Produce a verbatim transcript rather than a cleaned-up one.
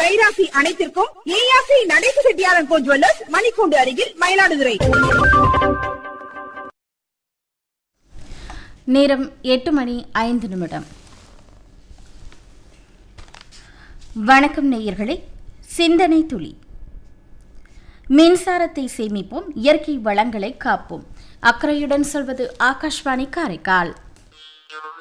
கைராசி அனைத்திற்கும் ஏஆர்சி நடேச செட்டியாரன் கோ ஜுவல்லர்ஸ், மணிக்கூண்டு அருகில், மயிலாடுதுறை. நேரம் எட்டு மணி ஐந்து நிமிடம். வணக்கம் நேயர்களே. சிந்தனை துளி. மின்சாரத்தை சேமிப்போம், இயற்கை வளங்களை காப்போம். அக்கறையுடன் சொல்வது ஆகாஷ்வாணி காரைக்கால்.